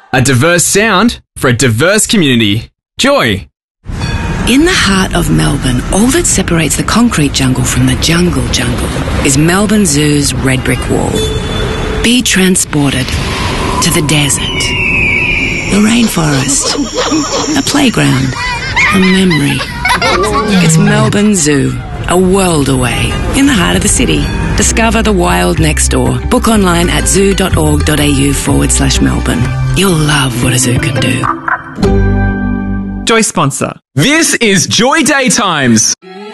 A diverse sound for a diverse community. Joy. In the heart of Melbourne, all that separates the concrete jungle from the jungle is Melbourne Zoo's red brick wall. Be transported to the desert, the rainforest, a playground, a memory. It's Melbourne Zoo, a world away, in the heart of the city. Discover the wild next door. Book online at zoo.org.au/Melbourne. You'll love what a zoo can do. Joy sponsor. This is Joy Daytimes.